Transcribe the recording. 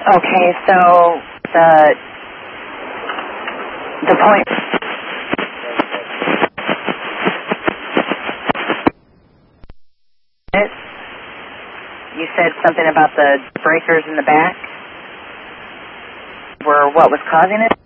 Okay, so the point. You said something about the breakers in the back were what was causing it?